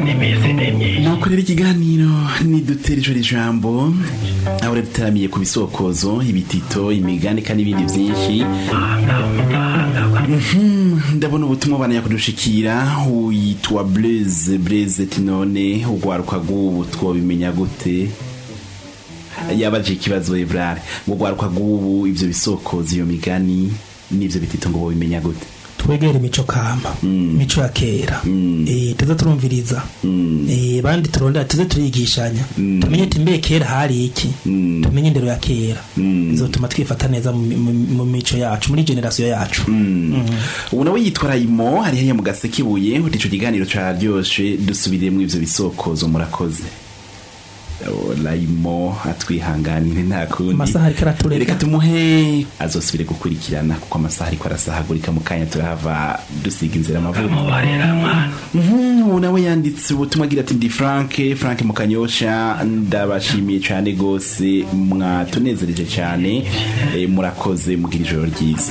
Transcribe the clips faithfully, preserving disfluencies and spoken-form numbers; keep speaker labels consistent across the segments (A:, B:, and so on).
A: nukorera ikiganiro ni dutera ijoro ijambo aho rero dutaramiye ku bisokozo ibitito imigani kandi n'ibindi byinshi. Ndabona ubutumwa bana yakudushikira uyitwa Blaise Blaise tinone ugwaruka gubu twobimenya gute yabaje ikibazo Evrard ngo gwaruka gubu ivyo bisokozo iyo migani n'ivyo bitito ngo bimenya gute
B: twegera imico kama mm. mico ya kera mm. eh tuza turumviriza mm. eh bandi turonda tuze turigishanya mm. tumenye timbe kera hari iki mm. tumenye ndero ya kera mm. izotuma twifata neza mu mico yacu muri generation yacu
A: mm. mm. Ubona we yitwa Raimo hari hariya mu Gasekibuye utico kiganiro cyaryoshe dusubiremo ivyo bisokozo murakoze. Raimo atwihanganire nta kundi
B: amasaha ariko aratureka
A: reka tumuhe azosubire gukurikirana kuko amasaha ariko arasahagurika mu kanya turahava dusiga inzira amavuko mhm nawe yanditse ubutumwa agira ati ndi Frank Frank Mukanyosha ndabashimiye cyane gose mwatunezereje cyane e, murakoze mugira ijoro ryiza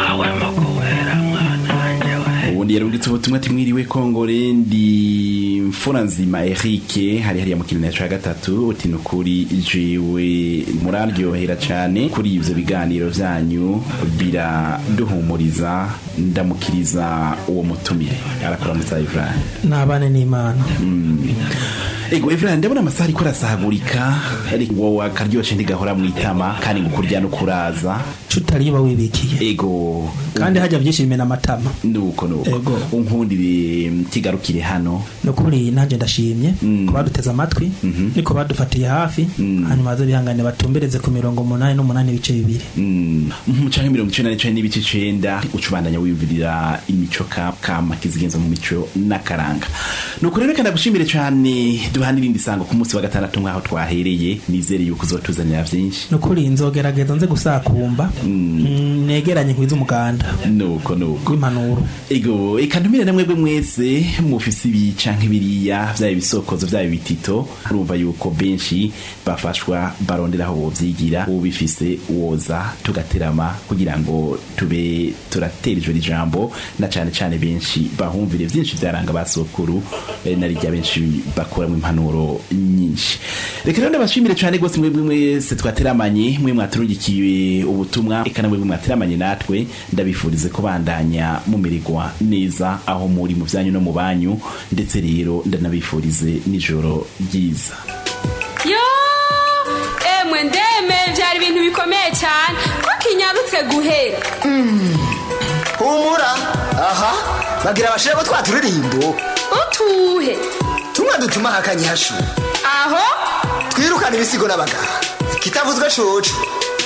A: ubundi yarungitse ubutumwa ati mwiriwe Kongore ndi mfura nzima Eric hari hari ya mukina ya gatatu uti nukuri jewe muraryohera cyane kuri ivyo biganiro vyanyu bira duhumuriza ndamukiriza uwo mutumire arakora musayivra
B: nabane n'Imana
A: mm. Ego Evrard ndabona amasaha ariko arasahagurika ari wowe akaryoshe ndigahora mwitama kandi ngukurya no kuraza
B: tutariba wibikiye
A: ego
B: kandi hajya byinshi bimena amatama
A: nuko nuko unkundire kigarukire hano
B: no kuri nanje ndashimye
A: mm.
B: kubaduteza amatwi mm -hmm. niko badufatiye hafi mm. hanyuma baze bihangane batumbereze ku mirongo umunani n'umunani bice bibiri
A: mm mm cyangwa mirongo icenda n'icenda n'ibice icenda ucubandanya wiyumvirira imico kama kizigenza mu mico nakaranga nuko rero kandi gushimire cyane duhana irindi sango ku munsi wa gatandatu mwaho twahereye nizere yuko uzotuzanira byinshi
B: no kuri inzogerageza nze gusakumba mm. negeranye nkwiza umuganda
A: nuko nuko
B: impanuro
A: ego ikantumire namwebwe mwese mufisi bica nk'ibiriya vya bisokozo vya bitito urumva yuko benshi bafashwa baronderaho bovyigira ubifise woza tugaterama kugira ngo tube turatera ijoro ijambo na cyane cyane benshi bahumvire byinshi byaranga basokuru nari rya benshi bakora mu impanuro nyinshi. Reka rero ndabashimire cyane gose mwebwe mwese twateramanye mwe mwaturungikiwe ubutumwa ekana mwebwe mwateramanye natwe ndabifurize kubandanya mu mirigwa neza aho muri mu byanyu no mu banyu ndetse rero ndanabifurize nijoro ryiza.
C: Yo emwe ndeme byari ibintu bikomeye cyane ko kinyarutse guhera
D: humura aha bagira bashire ko twaturirimbo
C: utuhe
D: tumwe dutuma hakanyashu
C: aho
D: twirukana ibisigo n'abagabo kitavuzwe coco